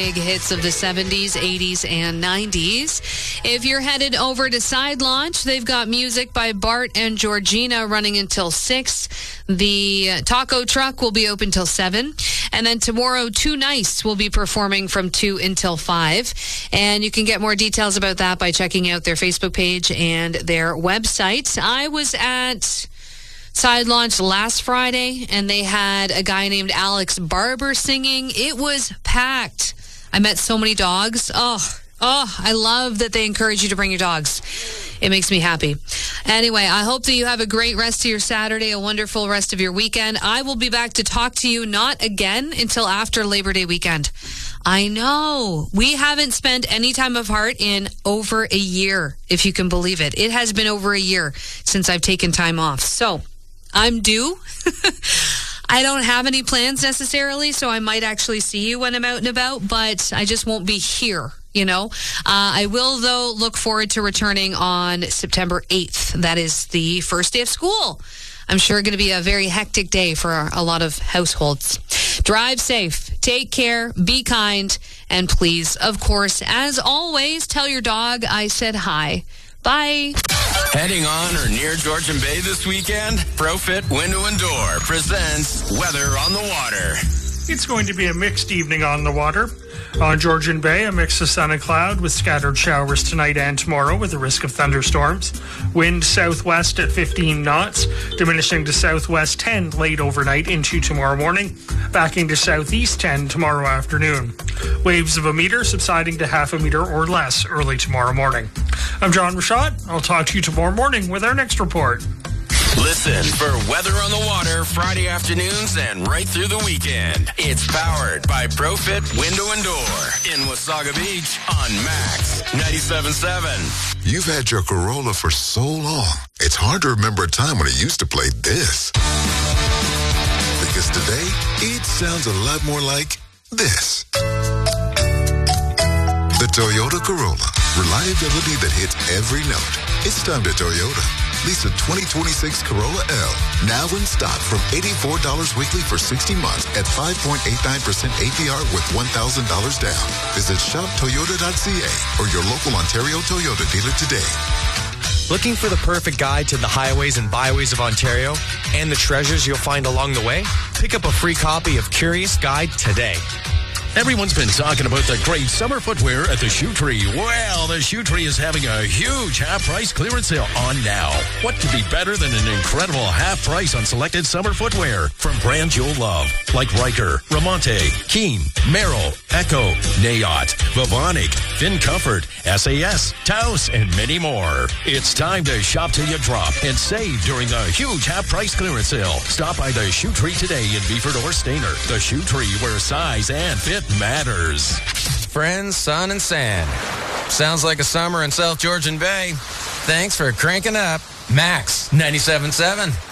Big hits of the 70s, 80s, and 90s. If you're headed over to Side Launch, they've got music by Bart and Georgina running until 6. The taco truck will be open till 7. And then tomorrow, Too Nice will be performing from 2 until 5. And you can get more details about that by checking out their Facebook page and their website. I was at Side Launch last Friday, and they had a guy named Alex Barber singing. It was packed. I met so many dogs. Oh, I love that they encourage you to bring your dogs. It makes me happy. Anyway, I hope that you have a great rest of your Saturday, a wonderful rest of your weekend. I will be back to talk to you not again until after Labor Day weekend. I know. We haven't spent any time apart in over a year, if you can believe it. It has been over a year since I've taken time off. So I'm due. I don't have any plans necessarily, so I might actually see you when I'm out and about, but I just won't be here, you know. I will, though, look forward to returning on September 8th. That is the first day of school. I'm sure going to be a very hectic day for a lot of households. Drive safe, take care, be kind, and please, of course, as always, tell your dog I said hi. Bye. Heading on or near Georgian Bay this weekend? ProFit Window and Door presents Weather on the Water. It's going to be a mixed evening on the water. On Georgian Bay, a mix of sun and cloud with scattered showers tonight and tomorrow with a risk of thunderstorms. Wind southwest at 15 knots, diminishing to southwest 10 late overnight into tomorrow morning, backing to southeast 10 tomorrow afternoon. Waves of a meter subsiding to half a meter or less early tomorrow morning. I'm John Rashad. I'll talk to you tomorrow morning with our next report. Listen for Weather on the Water Friday afternoons and right through the weekend. It's powered by ProFit Window and Door in Wasaga Beach on Max 97.7. You've had your Corolla for so long, it's hard to remember a time when it used to play this. Because today, it sounds a lot more like this. The Toyota Corolla. Reliability that hits every note. It's time to Toyota. Lease a 2026 Corolla L. Now in stock from $84 weekly for 60 months at 5.89% APR with $1,000 down. Visit shoptoyota.ca or your local Ontario Toyota dealer today. Looking for the perfect guide to the highways and byways of Ontario and the treasures you'll find along the way? Pick up a free copy of Curious Guide today. Everyone's been talking about the great summer footwear at the Shoe Tree. Well, the Shoe Tree is having a huge half-price clearance sale on now. What could be better than an incredible half price on selected summer footwear from brands you'll love, like Riker, Ramonte, Keen, Merrill, Echo, Nayot, Vivonic, Finn Comfort, SAS, Taos, and many more. It's time to shop till you drop and save during the huge half-price clearance sale. Stop by the Shoe Tree today in Beeford or Stayner. The Shoe Tree, where size and fit matters. Friends, sun, and sand. Sounds like a summer in South Georgian Bay. Thanks for cranking up. Max 97.7.